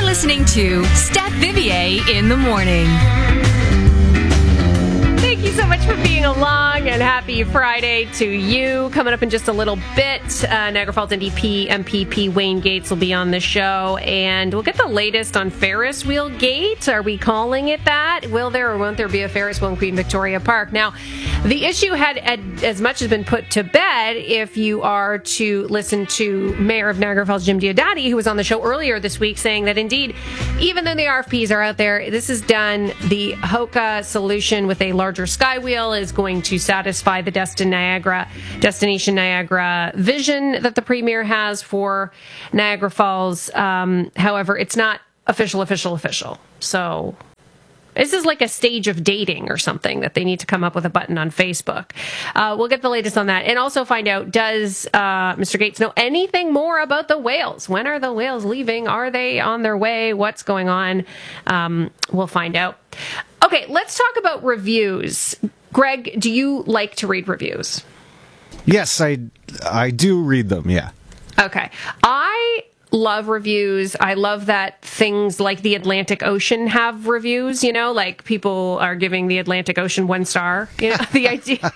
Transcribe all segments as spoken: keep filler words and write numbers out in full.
listening to Stat Vivier in the Morning. Thank you so much for being along, and happy Friday to you. Coming up in just a little bit, uh, Niagara Falls N D P M P P Wayne Gates will be on the show, and we'll get the latest on Ferris Wheel Gate. Are we calling it that? Will there or won't there be a Ferris wheel in Queen Victoria Park? Now, the issue had, had as much as been put to bed if you are to listen to Mayor of Niagara Falls, Jim Diodati, who was on the show earlier this week, saying that indeed, even though the R F Ps are out there, this is done. The Hoka solution with a larger Skywheel is going to satisfy the Destin Niagara, Destination Niagara vision that the Premier has for Niagara Falls. Um, however, it's not official, official, official. So this is like a stage of dating or something that they need to come up with a button on Facebook. Uh, we'll get the latest on that and also find out, does uh, Mister Gates know anything more about the whales? When are the whales leaving? Are they on their way? What's going on? Um, we'll find out. Okay, let's talk about reviews. Greg, do you like to read reviews? Yes, I, I do read them, yeah. Okay. I love reviews. I love that things like the Atlantic Ocean have reviews, you know, like people are giving the Atlantic Ocean one star. You know, the idea.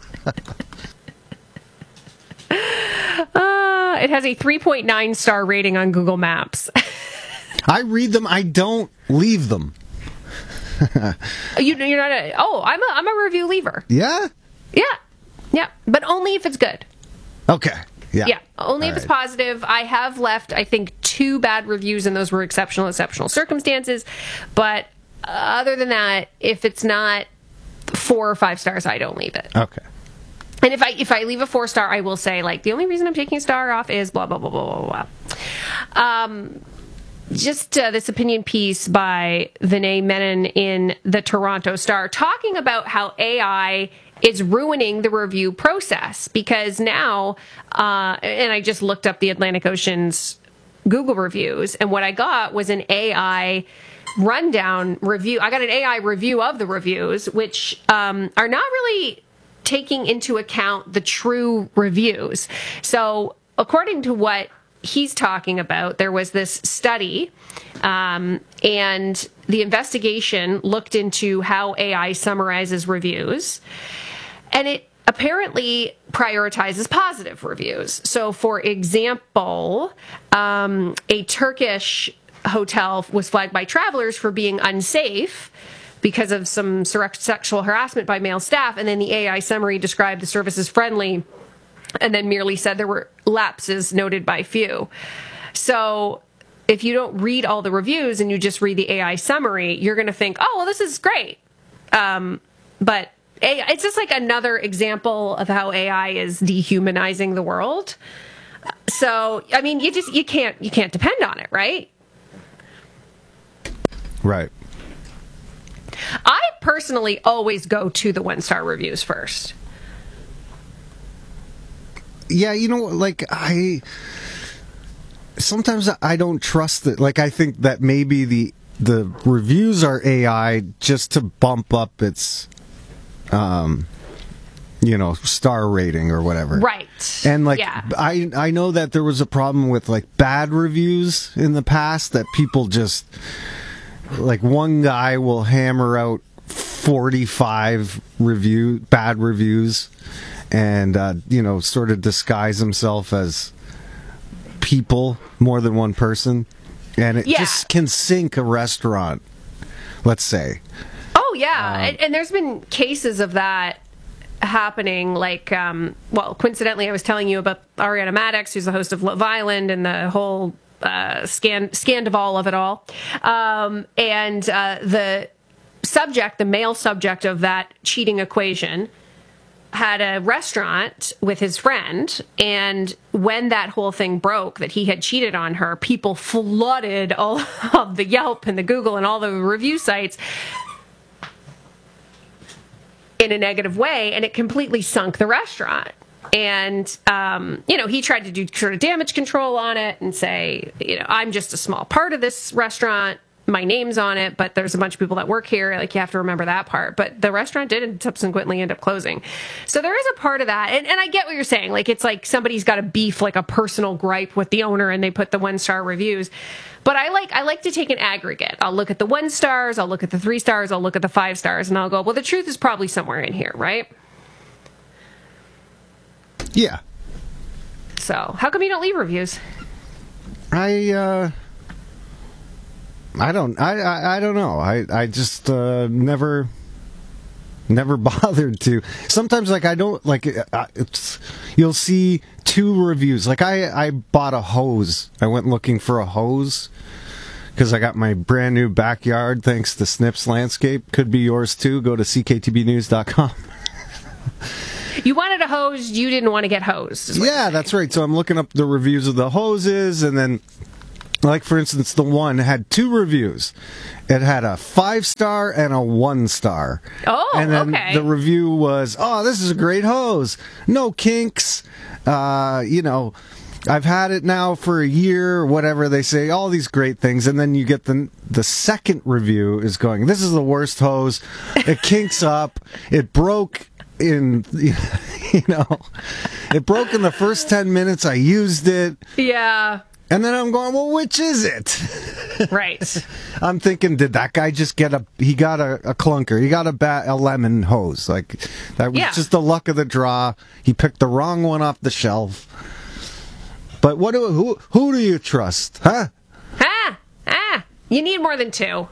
uh, it has a three point nine star rating on Google Maps. I read them. I don't leave them. you, you're not a, oh, I'm a, I'm a review leaver. Yeah? Yeah. Yeah. But only if it's good. Okay. Yeah. Yeah. Only All if it's right. positive. I have left, I think, two bad reviews, and those were exceptional, exceptional circumstances. But other than that, if it's not four or five stars, I don't leave it. Okay. And if I if I leave a four star, I will say, like, the only reason I'm taking a star off is blah, blah, blah, blah, blah, blah. Um, just uh, this opinion piece by Vinay Menon in the Toronto Star talking about how A I is ruining the review process, because now, uh, and I just looked up the Atlantic Ocean's Google reviews, and what I got was an A I rundown review. I got an A I review of the reviews, which um, are not really taking into account the true reviews. So according to what he's talking about, there was this study, um, and the investigation looked into how A I summarizes reviews, and it apparently prioritizes positive reviews. So, for example, um, a Turkish hotel was flagged by travelers for being unsafe because of some sexual harassment by male staff, and then the A I summary described the service as friendly, and then merely said there were lapses noted by few. So if you don't read all the reviews and you just read the A I summary, you're going to think, oh, well, this is great. Um, but A I, it's just like another example of how A I is dehumanizing the world. So, I mean, you just, you can't, you can't depend on it, right? Right. I personally always go to the one-star reviews first. Yeah, you know, like, I... Sometimes I don't trust it. Like, I think that maybe the the reviews are A I just to bump up its, um, you know, star rating or whatever. Right. And, like, yeah. I, I know that there was a problem with, like, bad reviews in the past, that people just... Like, one guy will hammer out forty-five review bad reviews and, uh, you know, sort of disguise himself as people, more than one person. And it Yeah. just can sink a restaurant, let's say. Oh, yeah. Um, and, and there's been cases of that happening. Like, um, well, coincidentally, I was telling you about Ariana Maddox, who's the host of Love Island, and the whole uh, scan, scandival of it all. Um, and uh, the subject, the male subject of that cheating equation, had a restaurant with his friend, and when that whole thing broke that he had cheated on her, people flooded all of the Yelp and the Google and all the review sites in a negative way, and it completely sunk the restaurant. And, um, you know, he tried to do sort of damage control on it and say, you know, I'm just a small part of this restaurant. my name's on it, but there's a bunch of people that work here. Like, you have to remember that part. But the restaurant did subsequently end up closing. So there is a part of that. And, and I get what you're saying. Like, it's like somebody's got a beef, like a personal gripe with the owner, and they put the one-star reviews. But I like I like to take an aggregate. I'll look at the one stars, I'll look at the three stars, I'll look at the five stars, and I'll go, well, the truth is probably somewhere in here, right? Yeah. So, how come you don't leave reviews? I, uh... I don't, I, I, I don't know. I, I just, uh, never... Never bothered to. Sometimes, like, I don't, like, it's, you'll see two reviews. Like, I, I bought a hose. I went looking for a hose because I got my brand new backyard thanks to Snips Landscape. Could be yours, too. Go to c k t b news dot com. You wanted a hose, you didn't want to get hosed. Yeah, that's right. So I'm looking up the reviews of the hoses, and then, like, for instance, the one had two reviews. It had a five star and a one star. Oh, and then okay. The review was, "Oh, this is a great hose. No kinks. Uh, you know, I've had it now for a year," whatever they say, all these great things. And then you get the the second review is going, "This is the worst hose. It kinks up. It broke in, you know, it broke in the first ten minutes I used it." Yeah. And then I'm going, well, which is it? Right. I'm thinking, did that guy just get a, he got a, a clunker. He got a, ba- a lemon hose. Like, that was yeah. just the luck of the draw. He picked the wrong one off the shelf. But what do, who, who do you trust? Huh? Ah, ah, you need more than two.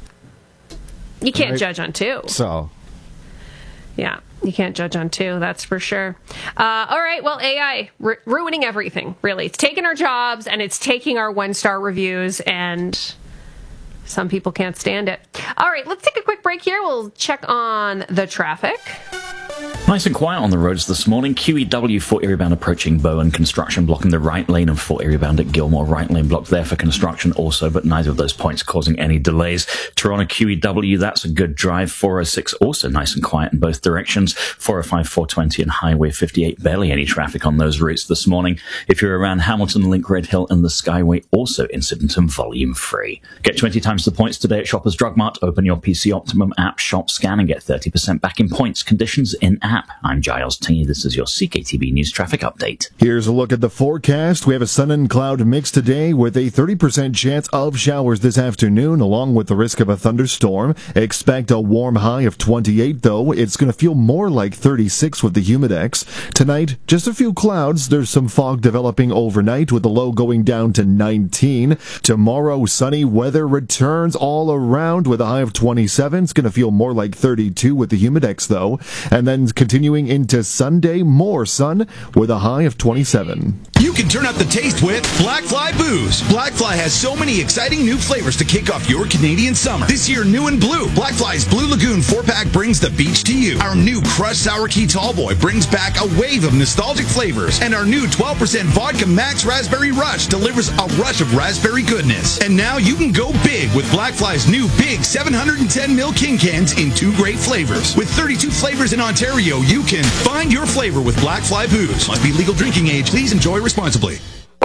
You can't Right. judge on two. So. Yeah. You can't judge on two, that's for sure. Uh, all right, well, A I, ru- ruining everything, really. It's taking our jobs, and it's taking our one-star reviews, and some people can't stand it. All right, let's take a quick break here. We'll check on the traffic. Nice and quiet on the roads this morning. Q E W Fort Erie bound approaching Bowen. Construction blocking the right lane, and Fort Erie bound at Gilmore. Right lane blocked there for construction also, but neither of those points causing any delays. Toronto Q E W, that's a good drive. four oh six also nice and quiet in both directions. four oh five, four twenty and Highway fifty-eight, barely any traffic on those routes this morning. If you're around Hamilton, Link, Red Hill and the Skyway, also incident and volume free. Get twenty times the points today at Shoppers Drug Mart. Open your P C Optimum app, shop, scan and get thirty percent back in points. Conditions in app. I'm Giles Tinney. This is your C K T B News Traffic Update. Here's a look at the forecast. We have a sun and cloud mix today with a thirty percent chance of showers this afternoon, along with the risk of a thunderstorm. Expect a warm high of twenty-eight, though. It's going to feel more like thirty-six with the humidex. Tonight, just a few clouds. There's some fog developing overnight with the low going down to nineteen. Tomorrow, sunny weather returns all around with a high of twenty-seven. It's going to feel more like thirty-two with the humidex, though. And then continuing into Sunday, more sun with a high of twenty-seven. You can turn up the taste with Blackfly Booze. Blackfly has so many exciting new flavors to kick off your Canadian summer. This year, new and blue. Blackfly's Blue Lagoon four-pack brings the beach to you. Our new Crushed Sour Key Tallboy brings back a wave of nostalgic flavors. And our new twelve percent Vodka Max Raspberry Rush delivers a rush of raspberry goodness. And now you can go big with Blackfly's new big seven hundred ten milliliter King cans in two great flavors. With thirty-two flavors in Ontario, you can find your flavor with Blackfly Booze. Must be legal drinking age. Please enjoy responsibly.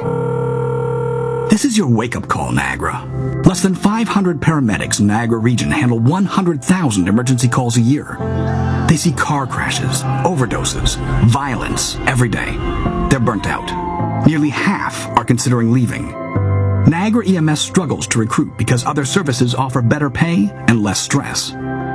This is your wake-up call, Niagara. Less than five hundred paramedics in Niagara region handle one hundred thousand emergency calls a year. They see car crashes, overdoses, violence every day. They're burnt out. Nearly half are considering leaving. Niagara E M S struggles to recruit because other services offer better pay and less stress.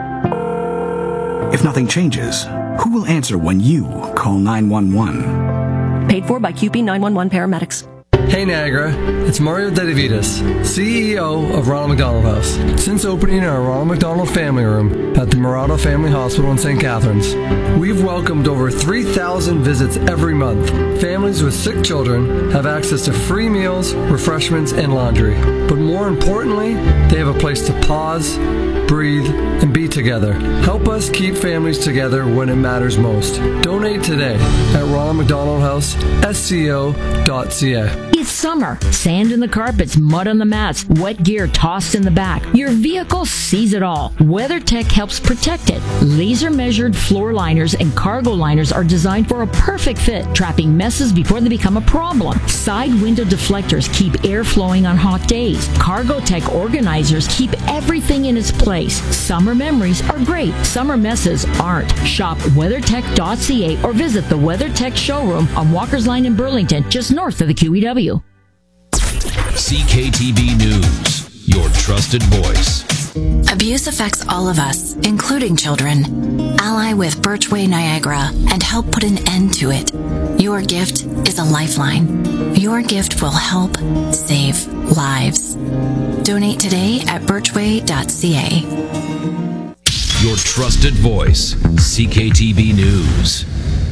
If nothing changes, who will answer when you call nine one one? Paid for by Q P nine one one paramedics. Hey Niagara, it's Mario Dedivitas, C E O of Ronald McDonald House. Since opening our Ronald McDonald Family Room at the Murado Family Hospital in Saint Catharines, we've welcomed over three thousand visits every month. Families with sick children have access to free meals, refreshments, and laundry. But more importantly, they have a place to pause, breathe, and be together. Help us keep families together when it matters most. Donate today at Ronald McDonald House, S C O dot C A. It's summer. Sand in the carpets, mud on the mats, wet gear tossed in the back. Your vehicle sees it all. WeatherTech helps protect it. Laser-measured floor liners and cargo liners are designed for a perfect fit, trapping messes before they become a problem. Side window deflectors keep air flowing on hot days. CargoTech organizers keep everything in its place. Summer memories are great. Summer messes aren't. Shop weathertech dot c a or visit the WeatherTech showroom on Walker's Line in Burlington, just north of the Q E W. C K T V News, your trusted voice. Abuse affects all of us, including children. Ally with Birchway Niagara and help put an end to it. Your gift is a lifeline. Your gift will help save lives. Donate today at birchway dot c a. Your trusted voice, C K T V News.